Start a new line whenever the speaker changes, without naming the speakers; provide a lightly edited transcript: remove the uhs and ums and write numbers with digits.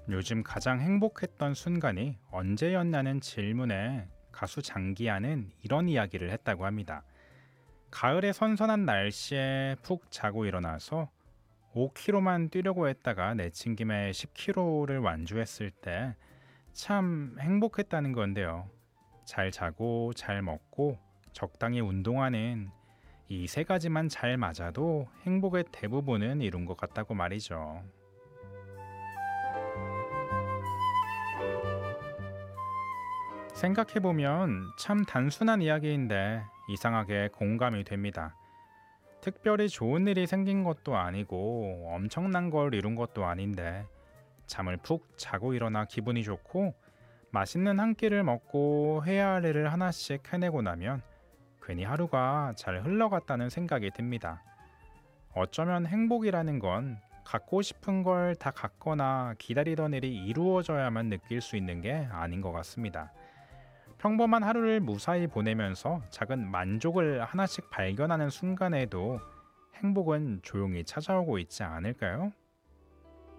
요즘 가장 행복했던 순간이 언제였냐는 질문에 가수 장기하는 이런 이야기를 했다고 합니다. 가을의 선선한 날씨에 푹 자고 일어나서 5km만 뛰려고 했다가 내친 김에 10km를 완주했을 때 참 행복했다는 건데요. 잘 자고 잘 먹고 적당히 운동하는 이 세 가지만 잘 맞아도 행복의 대부분은 이룬 것 같다고 말이죠. 생각해보면 참 단순한 이야기인데 이상하게 공감이 됩니다. 특별히 좋은 일이 생긴 것도 아니고 엄청난 걸 이룬 것도 아닌데 잠을 푹 자고 일어나 기분이 좋고 맛있는 한 끼를 먹고 해야 할 일을 하나씩 해내고 나면 괜히 하루가 잘 흘러갔다는 생각이 듭니다. 어쩌면 행복이라는 건 갖고 싶은 걸 다 갖거나 기다리던 일이 이루어져야만 느낄 수 있는 게 아닌 것 같습니다. 평범한 하루를 무사히 보내면서 작은 만족을 하나씩 발견하는 순간에도 행복은 조용히 찾아오고 있지 않을까요?